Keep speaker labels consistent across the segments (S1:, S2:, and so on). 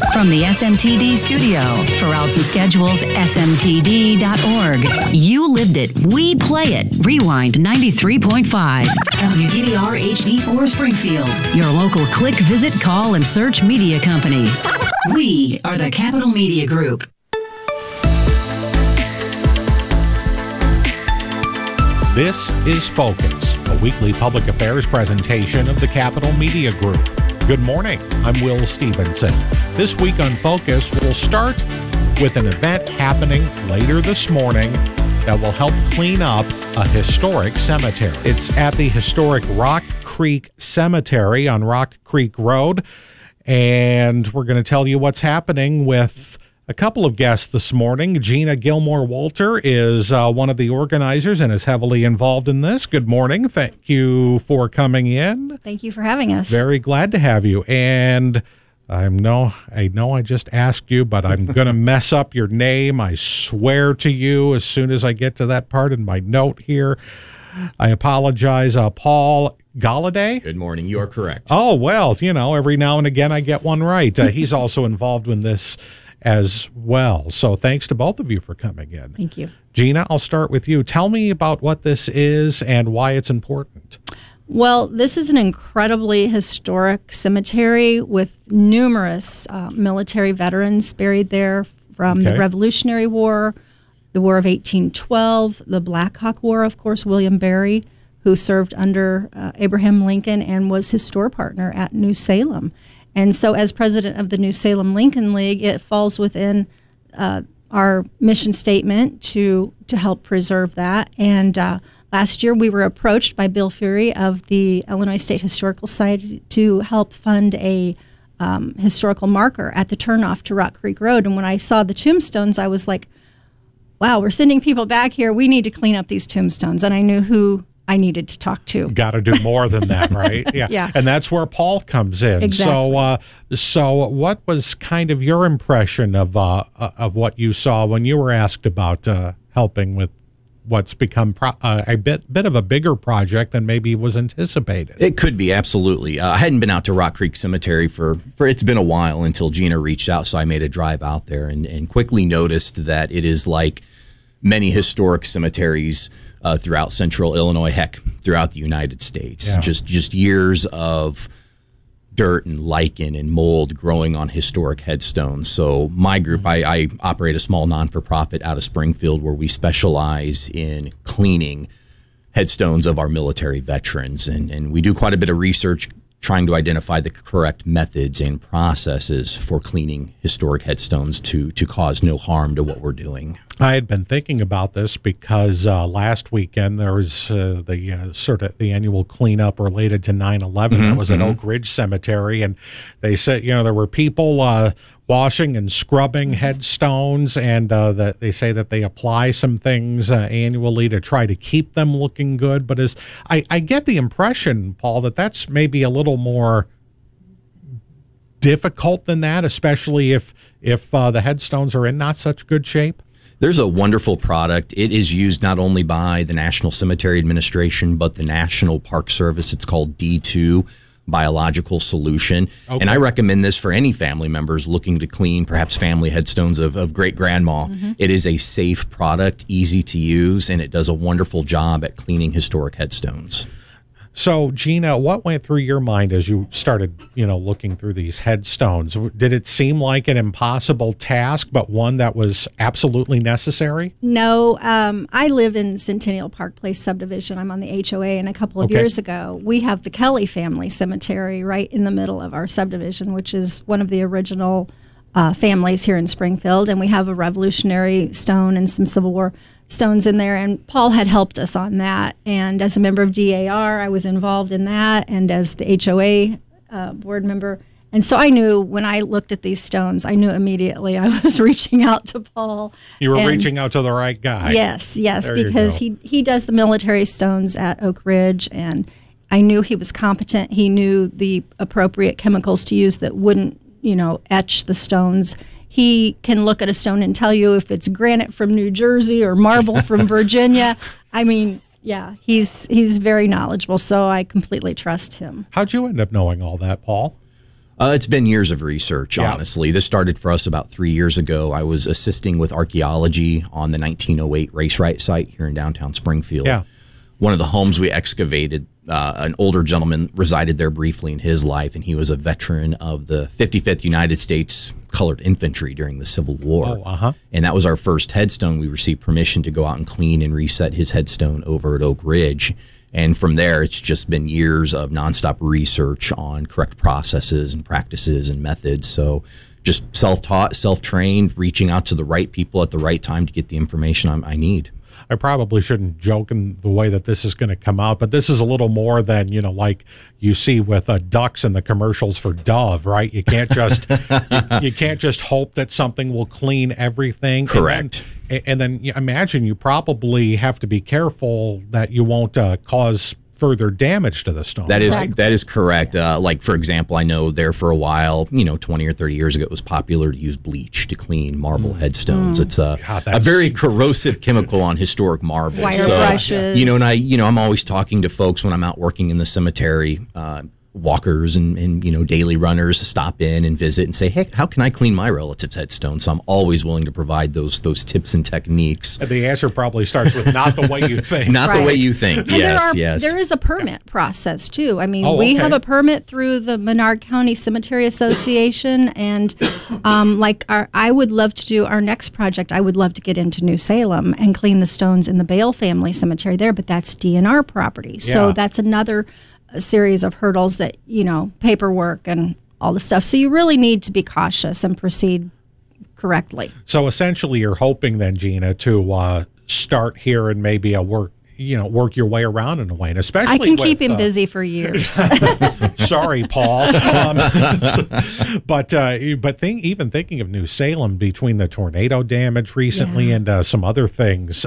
S1: From the SMTD studio, for routes and schedules, smtd.org. You lived it. We play it. Rewind 93.5. WDDR HD4 Springfield. Your local click, visit, call, and search media company. We are the Capital Media Group.
S2: This is Focus, a weekly public affairs presentation of the Capital Media Group. Good morning. I'm Will Stevenson. This week on Focus, we'll start with an event happening later this morning that will help clean up a historic cemetery. It's at the historic Rock Creek Cemetery on Rock Creek Road, and we're going to tell you what's happening with a couple of guests this morning. Gina Gilmore-Walter is one of the organizers and is heavily involved in this. Good morning. Thank you for coming in.
S3: Thank you for having us.
S2: Very glad to have you. And I know I just asked you, but I'm going to mess up your name. I swear to you as soon as I get to that part in my note here. I apologize. Paul Galladay?
S4: Good morning. You are correct.
S2: Oh, well, every now and again I get one right. He's also involved in this as well. So thanks to both of you for coming in.
S3: Thank you.
S2: Gina, I'll start with you. Tell me about what this is and why it's important.
S3: Well, this is an incredibly historic cemetery with numerous military veterans buried there from the Revolutionary War, the War of 1812, the Black Hawk War, of course, William Barry, who served under Abraham Lincoln and was his store partner at New Salem. And so as president of the New Salem Lincoln League, it falls within our mission statement to help preserve that. And last year we were approached by Bill Fury of the Illinois State Historical Society to help fund a historical marker at the turnoff to Rock Creek Road. And when I saw the tombstones, I was like, wow, we're sending people back here. We need to clean up these tombstones. And I knew who I needed to talk to.
S2: Got to do more than that, right? Yeah.
S3: Yeah.
S2: And that's where Paul comes in.
S3: Exactly.
S2: So what was kind of your impression of what you saw when you were asked about helping with what's become a bit of a bigger project than maybe was anticipated?
S4: It could be, absolutely. I hadn't been out to Rock Creek Cemetery for it's been a while until Gina reached out, so I made a drive out there and quickly noticed that it is like many historic cemeteries throughout central Illinois, heck, throughout the United States.
S2: Yeah.
S4: Just years of dirt and lichen and mold growing on historic headstones. So my group, I operate a small non-for-profit out of Springfield where we specialize in cleaning headstones of our military veterans. And we do quite a bit of research trying to identify the correct methods and processes for cleaning historic headstones to cause no harm to what we're doing.
S2: I had been thinking about this because last weekend there was the annual cleanup related to 9/11 that was at Oak Ridge Cemetery, and they said there were people washing and scrubbing headstones, and that they say that they apply some things annually to try to keep them looking good. But as I get the impression, Paul, that that's maybe a little more difficult than that, especially if the headstones are in not such good shape.
S4: There's a wonderful product. It is used not only by the National Cemetery Administration, but the National Park Service. It's called D2 Biological Solution. Okay. And I recommend this for any family members looking to clean perhaps family headstones of great-grandma. It is a safe product, easy to use, and it does a wonderful job at cleaning historic headstones.
S2: So, Gina, what went through your mind as you started, looking through these headstones? Did it seem like an impossible task, but one that was absolutely necessary?
S3: No, I live in Centennial Park Place subdivision. I'm on the HOA, and a couple of years ago, we have the Kelly family cemetery right in the middle of our subdivision, which is one of the original families here in Springfield, and we have a Revolutionary stone and some Civil War stones in there, and Paul had helped us on that. And as a member of DAR, I was involved in that, and as the HOA board member. And so I knew when I looked at these stones, I knew immediately I was reaching out to Paul.
S2: You were reaching out to the right guy.
S3: Yes, because he does the military stones at Oak Ridge, and I knew he was competent. He knew the appropriate chemicals to use that wouldn't, etch the stones. He can look at a stone and tell you if it's granite from New Jersey or marble from Virginia. I mean, yeah, he's very knowledgeable, so I completely trust him.
S2: How'd you end up knowing all that, Paul?
S4: It's been years of research, honestly. This started for us about 3 years ago. I was assisting with archaeology on the 1908 race riot site here in downtown Springfield.
S2: Yeah.
S4: One of the homes we excavated, an older gentleman resided there briefly in his life, and he was a veteran of the 55th United States Colored Infantry during the Civil War. And that was our first headstone. We received permission to go out and clean and reset his headstone over at Oak Ridge. And from there, it's just been years of nonstop research on correct processes and practices and methods. So just self-taught, self-trained, reaching out to the right people at the right time to get the information I need.
S2: I probably shouldn't joke in the way that this is going to come out, but this is a little more than, like you see with ducks in the commercials for Dove, right? You can't just you can't just hope that something will clean everything.
S4: Correct.
S2: And then imagine you probably have to be careful that you won't cause further damage to the stone.
S4: That is correct. Like, for example, I know there for a while, 20 or 30 years ago, it was popular to use bleach to clean marble headstones. It's a very corrosive chemical on historic marble.
S3: Wire brushes.
S4: And I'm always talking to folks when I'm out working in the cemetery, walkers and daily runners stop in and visit and say, hey, how can I clean my relative's headstone? So I'm always willing to provide those tips and techniques.
S2: The answer probably starts with not the way you think.
S4: Not the way you think. Yes.
S3: There is a permit process too. I mean, we have a permit through the Menard County Cemetery Association, and I would love to do our next project. I would love to get into New Salem and clean the stones in the Bale family cemetery there, but that's DNR property. So that's another series of hurdles that, paperwork and all the stuff. So you really need to be cautious and proceed correctly.
S2: So essentially you're hoping then, Gina, to start here and maybe work your way around in a way, and especially
S3: I can keep him busy for years.
S2: Sorry, Paul. But even thinking of New Salem, between the tornado damage recently and some other things,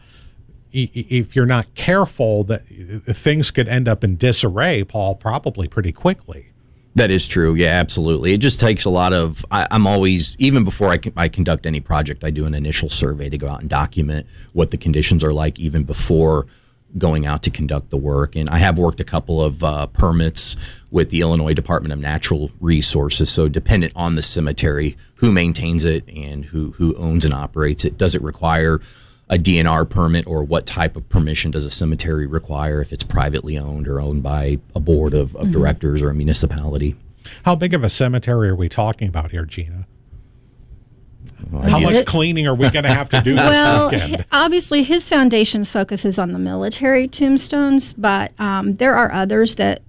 S2: if you're not careful, that things could end up in disarray, Paul, probably pretty quickly.
S4: That is true. Yeah, absolutely. It just takes a lot of, I'm always, even before I conduct any project, I do an initial survey to go out and document what the conditions are like even before going out to conduct the work. And I have worked a couple of permits with the Illinois Department of Natural Resources. So dependent on the cemetery, who maintains it and who owns and operates it. Does it require a DNR permit, or what type of permission does a cemetery require if it's privately owned or owned by a board of directors or a municipality?
S2: How big of a cemetery are we talking about here, Gina? How much cleaning are we going to have to do this weekend?
S3: Obviously, his foundation's focus is on the military tombstones, but there are others that,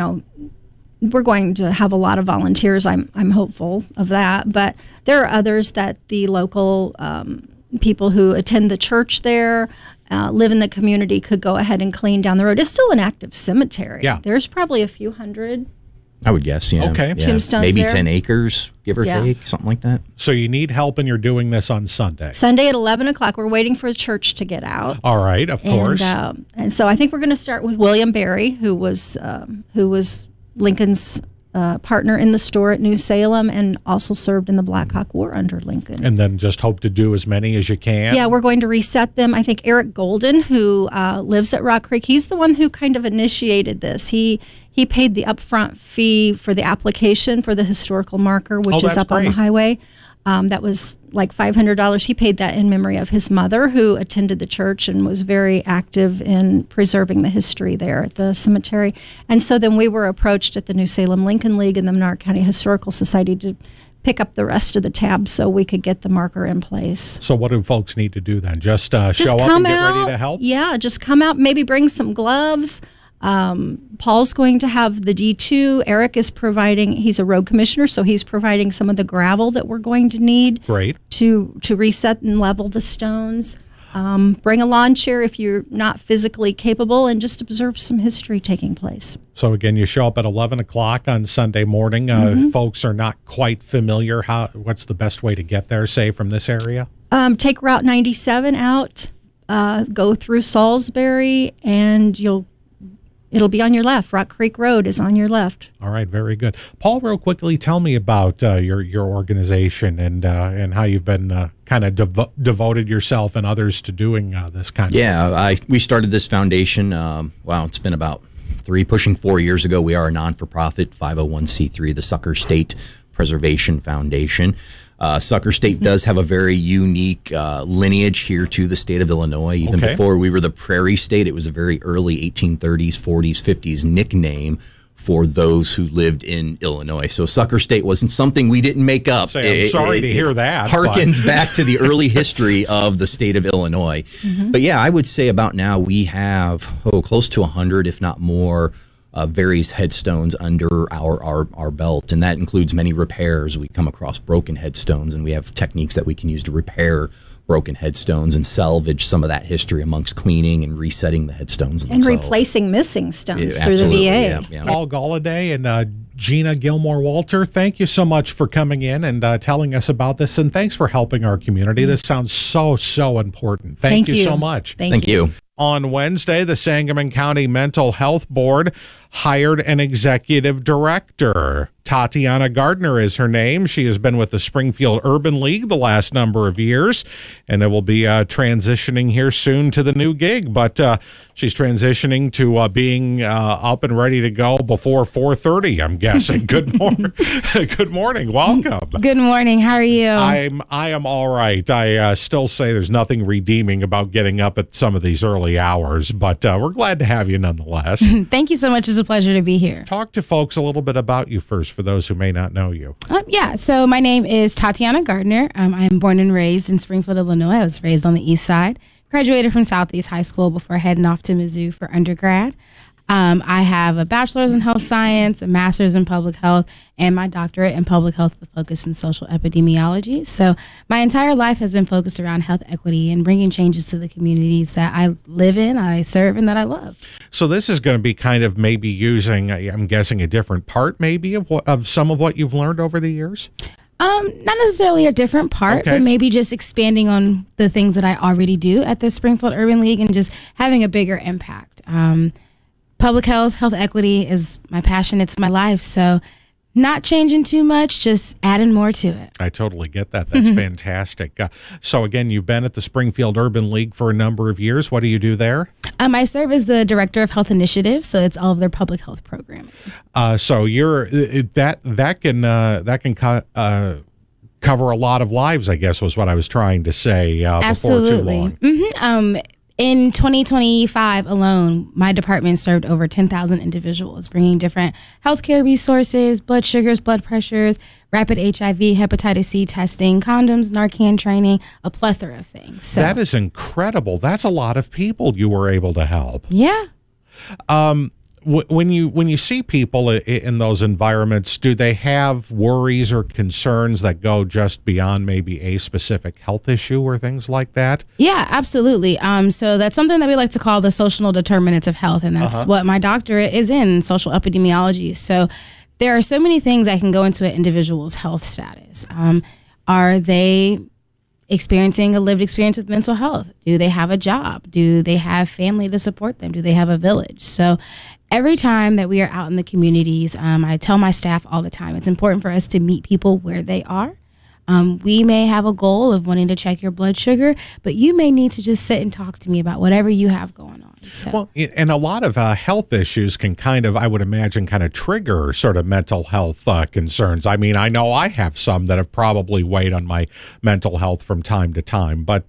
S3: we're going to have a lot of volunteers. I'm hopeful of that, but there are others that the local people who attend the church there, live in the community, could go ahead and clean down the road. It's still an active cemetery.
S2: Yeah.
S3: There's probably a few hundred.
S4: I would guess, yeah.
S2: Okay.
S4: Yeah.
S3: Tombstones
S4: maybe
S3: there.
S4: 10 acres, give or take, something like that.
S2: So you need help, and you're doing this on Sunday.
S3: Sunday at 11 o'clock. We're waiting for the church to get out.
S2: All right, of course.
S3: And so I think we're going to start with William Berry, who was Lincoln's partner in the store at New Salem, and also served in the Black Hawk War under Lincoln.
S2: And then just hope to do as many as you can.
S3: Yeah, we're going to reset them. I think Eric Golden, who lives at Rock Creek, he's the one who kind of initiated this. He paid the upfront fee for the application for the historical marker, which is up on the highway. That was like $500. He paid that in memory of his mother, who attended the church and was very active in preserving the history there at the cemetery. And so then we were approached at the New Salem Lincoln League and the Menard County Historical Society to pick up the rest of the tab so we could get the marker in place.
S2: So what do folks need to do then? Just show up and get ready to help?
S3: Yeah, just come out, maybe bring some gloves. Paul's going to have the D2. Eric is providing, he's a road commissioner, so he's providing some of the gravel that we're going to need to reset and level the stones. Bring a lawn chair if you're not physically capable, and just observe some history taking place.
S2: So again, you show up at 11 o'clock on Sunday morning. Folks are not quite familiar. What's the best way to get there, say, from this area?
S3: Take Route 97 out, go through Salisbury, and it'll be on your left. Rock Creek Road is on your left.
S2: All right, very good. Paul, real quickly, tell me about your organization and how you've been kind of devoted yourself and others to doing this kind of work.
S4: Yeah, we started this foundation, it's been about 3, pushing 4 years ago, we are a non-for-profit 501c3, the Sucker State Preservation Foundation. Sucker State does have a very unique lineage here to the state of Illinois. Even before we were the Prairie State, it was a very early 1830s, 40s, 50s nickname for those who lived in Illinois. So Sucker State wasn't something we didn't make up.
S2: I'm sorry to hear that.
S4: Harkens back to the early history of the state of Illinois. But yeah, I would say about now we have close to 100, if not more, various headstones under our belt, and that includes many repairs. We come across broken headstones, and we have techniques that we can use to repair broken headstones and salvage some of that history amongst cleaning and resetting the headstones
S3: and replacing missing stones through the VA.
S4: Yeah.
S2: Paul Galladay and Gina Gilmore-Walter, thank you so much for coming in and telling us about this, and thanks for helping our community. This sounds so important. Thank you so much.
S3: Thank you.
S2: On Wednesday, the Sangamon County Mental Health Board hired an executive director. Tatiana Gardner is her name. She has been with the Springfield Urban League the last number of years, and it will be transitioning here soon to the new gig. But she's transitioning to being up and ready to go before 4:30, I'm guessing. Good morning. Good morning. Welcome.
S5: Good morning. How are you?
S2: I am all right. I still say there's nothing redeeming about getting up at some of these early hours, but we're glad to have you nonetheless.
S5: Thank you so much. It's a pleasure to be here.
S2: Talk to folks a little bit about you first, for those who may not know you.
S5: So my name is Tatiana Gardner. I am born and raised in Springfield, Illinois. I was raised on the east side. Graduated from Southeast High School before heading off to Mizzou for undergrad. I have a bachelor's in health science, a master's in public health, and my doctorate in public health with a focus in social epidemiology. So my entire life has been focused around health equity and bringing changes to the communities that I live in, I serve, and that I love.
S2: So this is going to be kind of maybe using, I'm guessing, a different part maybe of some of what you've learned over the years?
S5: Not necessarily a different part, but maybe just expanding on the things that I already do at the Springfield Urban League and just having a bigger impact. Public health, health equity is my passion. It's my life. So not changing too much, just adding more to it.
S2: I totally get that. That's fantastic. So again, you've been at the Springfield Urban League for a number of years. What do you do there?
S5: I serve as the director of health initiatives, so it's all of their public health programming. So
S2: you're that can cover a lot of lives, I guess, was what I was trying to say.
S5: Absolutely.
S2: Before too long.
S5: In 2025 alone, my department served over 10,000 individuals, bringing different healthcare resources, blood sugars, blood pressures, rapid HIV, hepatitis C testing, condoms, Narcan training, a plethora of things. So,
S2: that is incredible. That's a lot of people you were able to help.
S5: Yeah.
S2: When you see people in those environments, do they have worries or concerns that go just beyond maybe a specific health issue or things like that?
S5: Yeah, absolutely. So that's something that we like to call the social determinants of health, and that's what my doctorate is in, social epidemiology. So there are so many things that can go into an individual's health status. Are they experiencing a lived experience with mental health? Do they have a job? Do they have family to support them? Do they have a village? So every time that we are out in the communities, I tell my staff all the time, it's important for us to meet people where they are. We may have a goal of wanting to check your blood sugar, but you may need to just sit and talk to me about whatever you have going on. So.
S2: Well, and a lot of health issues can kind of, I would imagine, kind of trigger sort of mental health concerns. I mean, I know I have some that have probably weighed on my mental health from time to time. But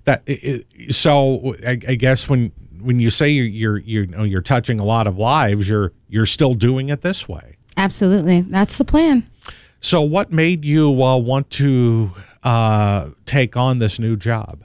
S2: so I guess when you say you're touching a lot of lives, you're still doing it this way.
S5: Absolutely, that's the plan.
S2: So what made you want to take on this new job?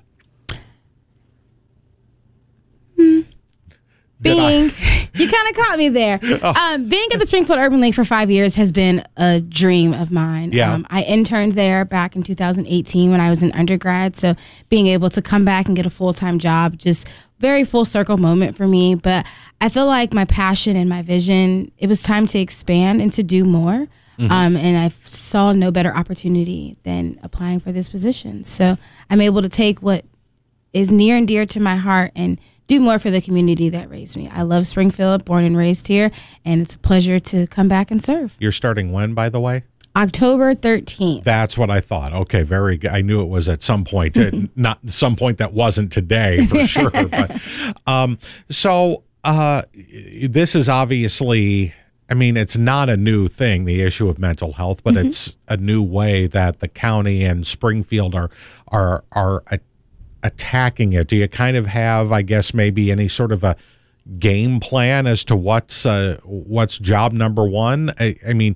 S5: You kind of caught me there. Being at the Springfield Urban League for 5 years has been a dream of mine.
S2: Yeah.
S5: I interned there back in 2018 when I was in undergrad. So being able to come back and get a full-time job, just very full circle moment for me. But I feel like my passion and my vision, it was time to expand and to do more. And I saw no better opportunity than applying for this position. So I'm able to take what is near and dear to my heart and do more for the community that raised me. I love Springfield, born and raised here, and it's a pleasure to come back and serve.
S2: You're starting when, by the way?
S5: October 13th.
S2: That's what I thought. Okay, very good. I knew it was at some point, not some point that wasn't today for sure. But so this is obviously, I mean, it's not a new thing, the issue of mental health, but it's a new way that the county and Springfield are attacking it. Do you kind of have, I guess, maybe any sort of a game plan as to what's job number one? I mean,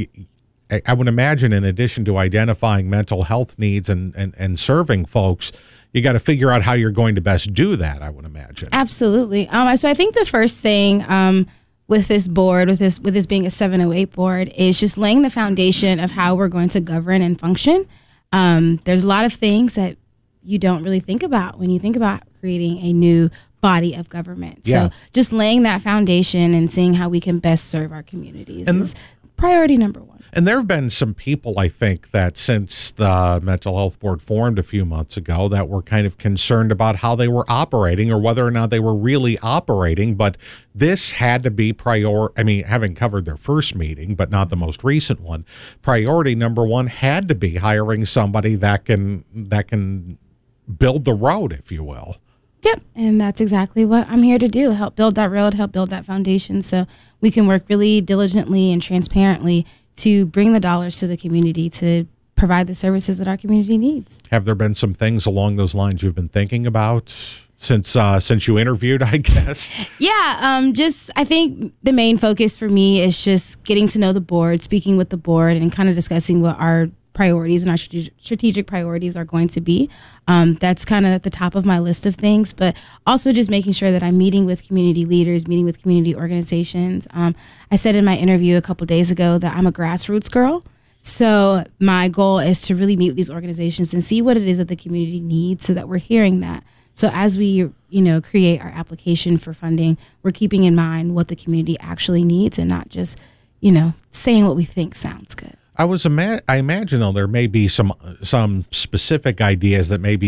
S2: I would imagine in addition to identifying mental health needs and serving folks, you got to figure out how you're going to best do that, I would imagine.
S5: Absolutely. So I think the first thing with this board, with this being a 708 board, is just laying the foundation of how we're going to govern and function. There's a lot of things that you don't really think about when you think about creating a new body of government.
S2: Yeah.
S5: So just laying that foundation and seeing how we can best serve our communities is priority number one.
S2: And there have been some people, I think, that since the Mental Health Board formed a few months ago that were kind of concerned about how they were operating or whether or not they were really operating. But this had to be having covered their first meeting, but not the most recent one, priority number one had to be hiring somebody that can build the road, if you will.
S5: Yep. And that's exactly what I'm here to do. Help build that road, help build that foundation so we can work really diligently and transparently to bring the dollars to the community to provide the services that our community needs.
S2: Have there been some things along those lines you've been thinking about since you interviewed, I guess? Yeah,
S5: I think the main focus for me is just getting to know the board, speaking with the board, and kind of discussing what our priorities and our strategic priorities are going to be. That's kind of at the top of my list of things, but also just making sure that I'm meeting with community leaders, meeting with community organizations. I said in my interview a couple days ago that I'm a grassroots girl. So my goal is to really meet with these organizations and see what it is that the community needs so that we're hearing that. So as we, create our application for funding, we're keeping in mind what the community actually needs and not just, saying what we think sounds good.
S2: I imagine, though, there may be some specific ideas that may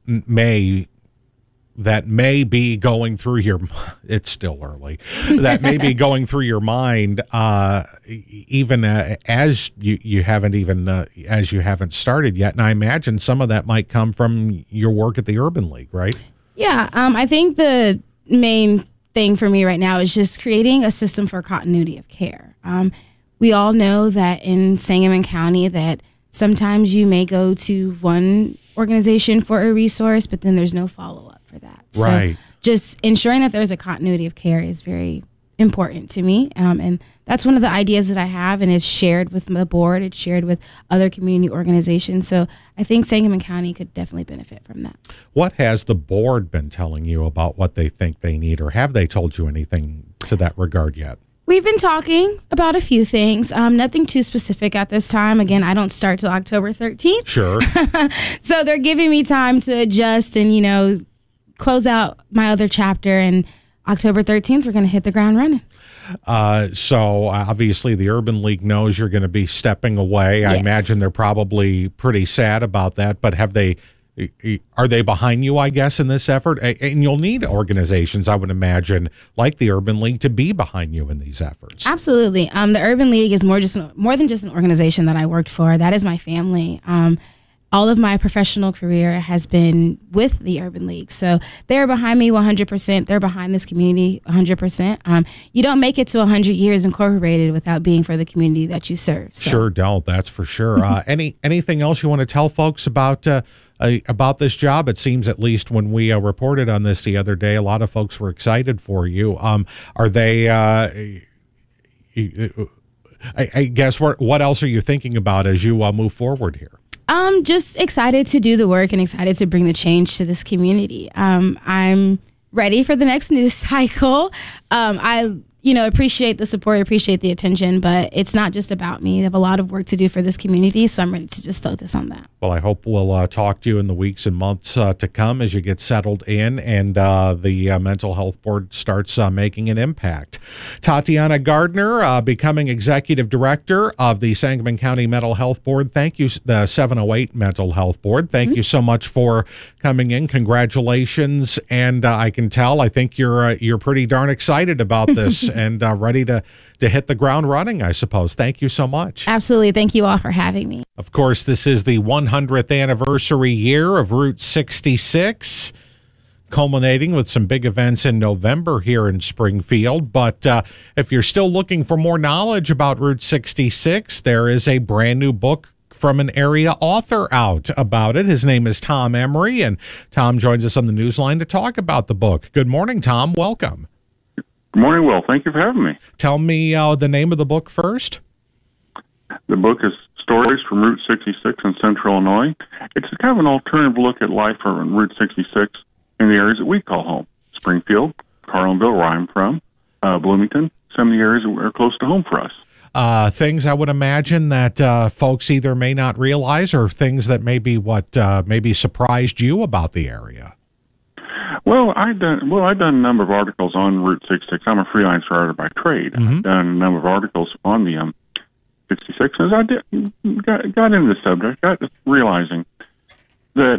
S2: be going through your. It's still early. That may be going through your mind, even as you haven't started yet. And I imagine some of that might come from your work at the Urban League, right?
S5: Yeah, I think the main thing for me right now is just creating a system for continuity of care. We all know that in Sangamon County that sometimes you may go to one organization for a resource, but then there's no follow-up for that.
S2: Right.
S5: So just ensuring that there's a continuity of care is very important to me. And that's one of the ideas that I have and is shared with the board. It's shared with other community organizations. So I think Sangamon County could definitely benefit from that.
S2: What has the board been telling you about what they think they need, or have they told you anything to that regard yet?
S5: We've been talking about a few things, nothing too specific at this time. Again, I don't start till October 13th.
S2: Sure.
S5: So they're giving me time to adjust and, close out my other chapter. And October 13th, we're going to hit the ground running.
S2: So obviously the Urban League knows you're going to be stepping away. Yes. I imagine they're probably pretty sad about that, but are they behind you, I guess, in this effort? And you'll need organizations, I would imagine, like the Urban League to be behind you in these efforts.
S5: Absolutely. The Urban League is more than just an organization that I worked for. That is my family. All of my professional career has been with the Urban League. So they're behind me 100%. They're behind this community 100%. You don't make it to 100 years incorporated without being for the community that you serve. So.
S2: Sure don't. That's for sure. Anything else you want to tell folks about this job? It seems, at least when we reported on this the other day, a lot of folks were excited for you. Are they? I guess what else are you thinking about as you move forward here?
S5: I'm just excited to do the work and excited to bring the change to this community. I'm ready for the next news cycle. I appreciate the support, appreciate the attention, but it's not just about me. I have a lot of work to do for this community, so I'm ready to just focus on that.
S2: Well, I hope we'll talk to you in the weeks and months to come as you get settled in and the Mental Health Board starts making an impact. Tatiana Gardner, becoming Executive Director of the Sangamon County Mental Health Board. Thank you, the 708 Mental Health Board. Thank you so much for coming in. Congratulations. And I can tell, I think you're pretty darn excited about this. And ready to hit the ground running, I suppose. Thank you so much.
S5: Absolutely. Thank you all for having me.
S2: Of course, this is the 100th anniversary year of Route 66. culminating with some big events in November here in Springfield. But if you're still looking for more knowledge about Route 66, there is a brand new book from an area author out about it. His name is Tom Emery, and Tom joins us on the Newsline to talk about the book. Good morning, Tom. Welcome.
S6: Good morning, Will. Thank you for having me.
S2: Tell me the name of the book first.
S6: The book is Stories from Route 66 in Central Illinois. It's kind of an alternative look at life on Route 66 in the areas that we call home. Springfield, Carlinville, where I'm from, Bloomington, some of the areas that are close to home for us.
S2: Things I would imagine that folks either may not realize, or things that maybe maybe surprised you about the area.
S6: Well, I've done a number of articles on Route 66. I'm a freelance writer by trade. I've done a number of articles on the 66. As I got into the subject, got to realizing that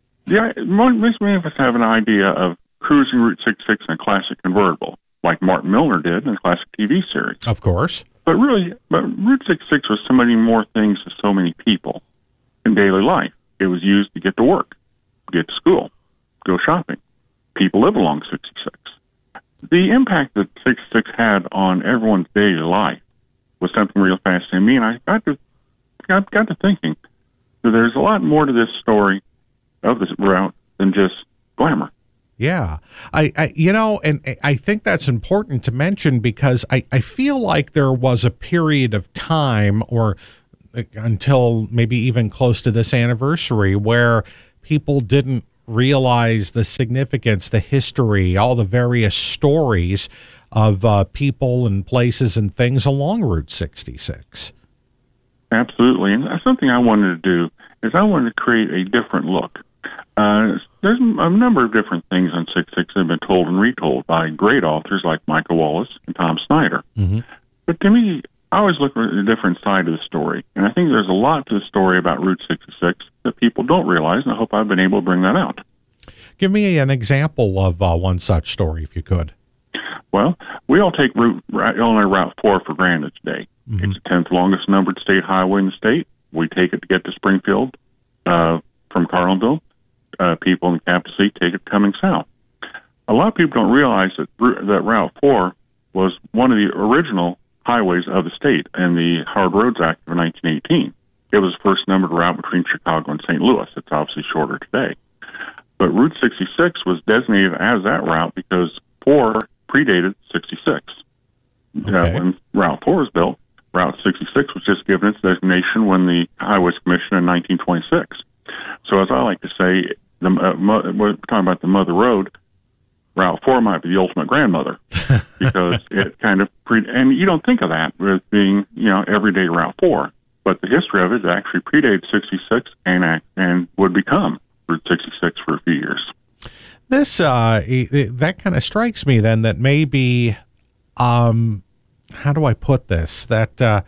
S6: most many of us have an idea of cruising Route 66 in a classic convertible, like Martin Milner did in a classic TV series.
S2: Of course. But
S6: Route 66 was so many more things to so many people in daily life. It was used to get to work, get to school, go shopping. People live along 66. The impact that 66 had on everyone's daily life was something real fascinating to me, and I got to thinking that there's a lot more to this story of this route than just glamour.
S2: Yeah, I think that's important to mention, because I feel like there was a period of time, or until maybe even close to this anniversary, where people didn't realize the significance, the history, all the various stories of people and places and things along Route 66.
S6: Absolutely, and something I wanted to do is I wanted to create a different look. There's a number of different things on 66 that have been told and retold by great authors like Michael Wallace and Tom Snyder. But to me, I always look at a different side of the story, and I think there's a lot to the story about Route 66 that people don't realize, and I hope I've been able to bring that out.
S2: Give me an example of one such story, if you could.
S6: Well, we all take Illinois Route 4 for granted today. It's the 10th longest numbered state highway in the state. We take it to get to Springfield from Carlinville. People in the capital city take it coming south. A lot of people don't realize that Route 4 was one of the original highways of the state in the Hard Roads Act of 1918. It was the first numbered route between Chicago and St. Louis. It's obviously shorter today. But Route 66 was designated as that route because 4 predated 66.
S2: Okay.
S6: When Route 4 was built, Route 66 was just given its designation when the Highways Commission in 1926. So as I like to say, we're talking about the Mother Road, Route 4 might be the ultimate grandmother because it kind of and you don't think of that with being, everyday Route 4. But the history of it actually predated 66 and would become Route 66 for a few years.
S2: This that kind of strikes me then that maybe, how do I put this? That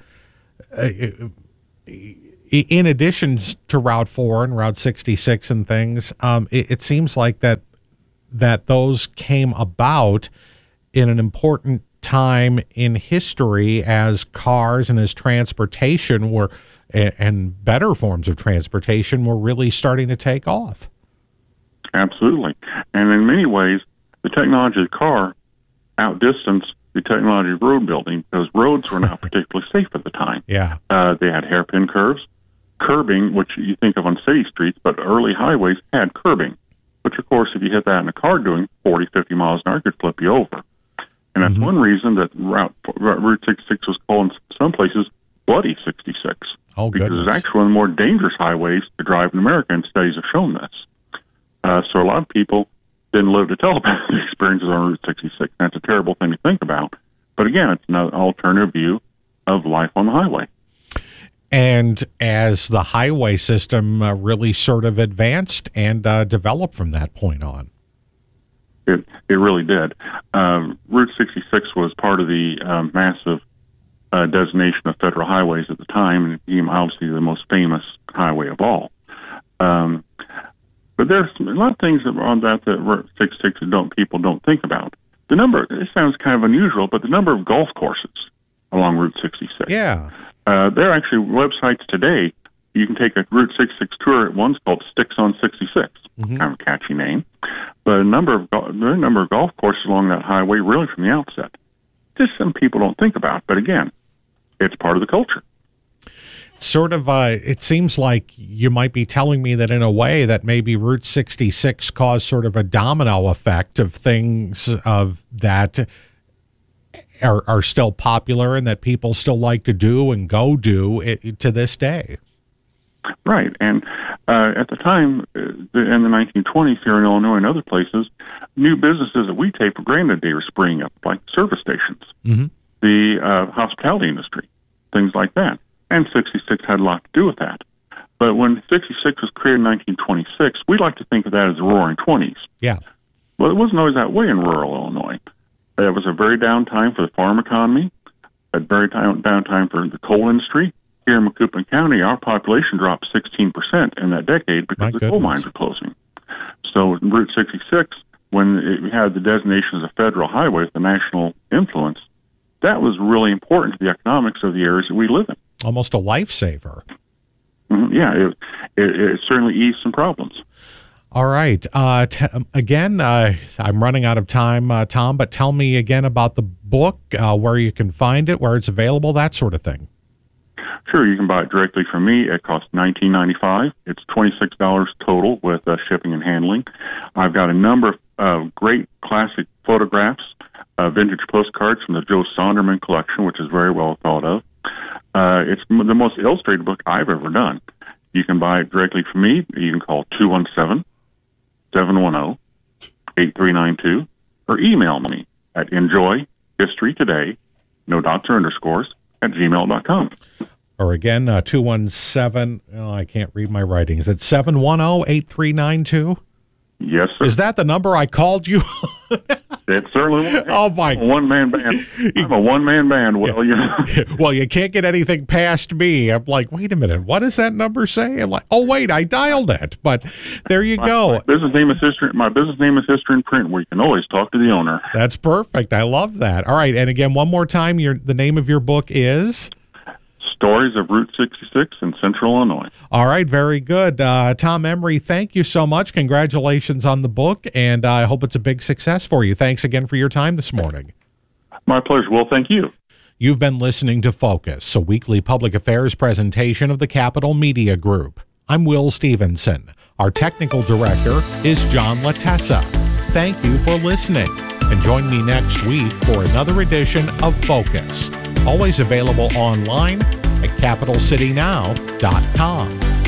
S2: in addition to Route 4 and Route 66 and things, it seems like that those came about in an important time in history as cars and as transportation were, and better forms of transportation were really starting to take off.
S6: Absolutely. And in many ways, the technology of the car outdistanced the technology of road building because roads were not particularly safe at the time.
S2: Yeah.
S6: They had hairpin curves, curbing, which you think of on city streets, but early highways had curbing, which, of course, if you hit that in a car doing 40, 50 miles an hour, it could flip you over. And that's one reason that Route 66 was called in some places Bloody 66.
S2: Oh,
S6: because
S2: goodness.
S6: it's actually one of the more dangerous highways to drive in America, and studies have shown this. So a lot of people didn't live to tell about the experiences on Route 66. That's a terrible thing to think about. But again, it's an alternative view of life on the highway.
S2: And as the highway system really sort of advanced and developed from that point on.
S6: It really did. Route 66 was part of the massive designation of federal highways at the time, and it became obviously the most famous highway of all. But there's a lot of things on that Route 66 people don't think about. The number, it sounds kind of unusual, but the number of golf courses along Route 66.
S2: Yeah.
S6: There are actually websites today. You can take a Route 66 tour at once called Sticks on 66. Kind of a catchy name. But there are a number of golf courses along that highway really from the outset. Just some people don't think about, but again, it's part of the culture.
S2: Sort of, it seems like you might be telling me that in a way that maybe Route 66 caused sort of a domino effect of things of that are still popular and that people still like to do and go do it to this day.
S6: Right, and at the time, in the 1920s here in Illinois and other places, new businesses that we take for granted they were springing up, like service stations, the hospitality industry, things like that. And 66 had a lot to do with that. But when 66 was created in 1926, we like to think of that as the Roaring 20s.
S2: Yeah.
S6: Well, it wasn't always that way in rural Illinois. It was a very down time for the farm economy, a very down time for the coal industry. Here in Macoupin County, our population dropped 16% in that decade because the coal mines were closing. So Route 66, when it had the designation as a federal highway with the national influence, that was really important to the economics of the areas that we live in.
S2: Almost a lifesaver.
S6: Yeah, it certainly eased some problems.
S2: All right. Again, I'm running out of time, Tom, but tell me again about the book, where you can find it, where it's available, that sort of thing.
S6: Sure, you can buy it directly from me. It costs $19.95. It's $26 total with shipping and handling. I've got a number of great classic photographs, vintage postcards from the Joe Sonderman collection, which is very well thought of. It's the most illustrated book I've ever done. You can buy it directly from me. You can call 217-710-8392 or email me at enjoyhistorytoday, no dots or underscores, @gmail.com.
S2: Or again, 217, I can't read my writing. Is it 710-8392?
S6: Yes, sir.
S2: Is that the number I called you?
S6: It certainly was.
S2: Oh, my.
S6: I'm a one-man band. I'm a one-man band. Well,
S2: well, you can't get anything past me. I'm like, wait a minute. What does that number say? I'm like, oh, wait, I dialed it. But there you go.
S6: My business name is History in Print, where you can always talk to the owner.
S2: That's perfect. I love that. All right. And again, one more time, the name of your book is?
S6: Stories of Route 66 in Central Illinois.
S2: All right, very good. Tom Emery, thank you so much. Congratulations on the book, and I hope it's a big success for you. Thanks again for your time this morning.
S6: My pleasure. Well, thank you.
S2: You've been listening to Focus, a weekly public affairs presentation of the Capital Media Group. I'm Will Stevenson. Our technical director is John Latessa. Thank you for listening, and join me next week for another edition of Focus, always available online at capitalcitynow.com.